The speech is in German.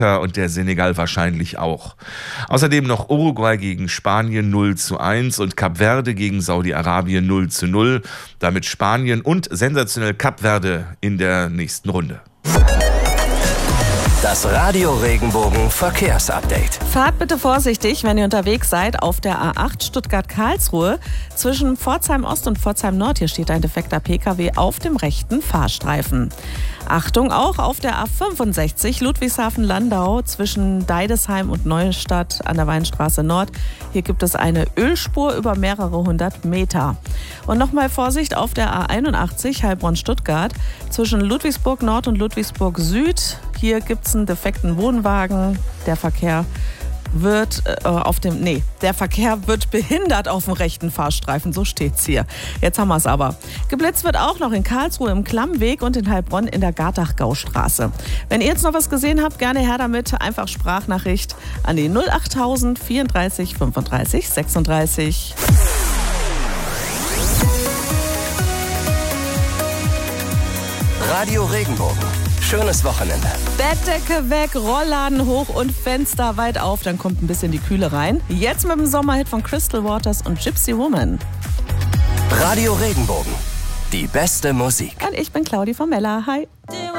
Ja, und der Senegal wahrscheinlich auch. Außerdem noch Uruguay gegen Spanien 0:1 und Kap Verde gegen Saudi-Arabien 0:0. Damit Spanien und sensationell Kap Verde in der nächsten Runde. Das Radio Regenbogen Verkehrsupdate. Fahrt bitte vorsichtig, wenn ihr unterwegs seid auf der A8 Stuttgart-Karlsruhe. Zwischen Pforzheim Ost und Pforzheim Nord, hier steht ein defekter Pkw auf dem rechten Fahrstreifen. Achtung auch auf der A65 Ludwigshafen-Landau zwischen Deidesheim und Neustadt an der Weinstraße Nord. Hier gibt es eine Ölspur über mehrere 100 Meter. Und nochmal Vorsicht auf der A81 Heilbronn-Stuttgart zwischen Ludwigsburg Nord und Ludwigsburg Süd. Hier gibt es einen defekten Wohnwagen. Der Verkehr wird behindert auf dem rechten Fahrstreifen, so steht's hier. Jetzt haben wir es aber. Geblitzt wird auch noch in Karlsruhe im Klammweg und in Heilbronn in der Gartach-Gaustraße. Wenn ihr jetzt noch was gesehen habt, gerne her damit. Einfach Sprachnachricht an die 08000 34 35 36. Radio Regenbogen. Schönes Wochenende. Bettdecke weg, Rollladen hoch und Fenster weit auf. Dann kommt ein bisschen die Kühle rein. Jetzt mit dem Sommerhit von Crystal Waters und Gypsy Woman. Radio Regenbogen. Die beste Musik. Und ich bin Claudi von Mella. Hi.